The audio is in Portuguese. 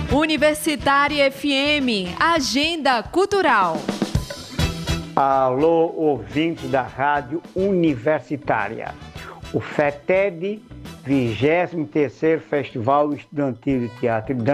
Universitária FM, Agenda Cultural. Alô, ouvintes da Rádio Universitária. O FETED, 23º Festival Estudantil de Teatro e Dança,